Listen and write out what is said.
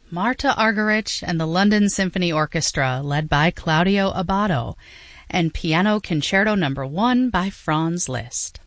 Marta Argerich and the London Symphony Orchestra, led by Claudio Abbado, and Piano Concerto No. 1 by Franz Liszt.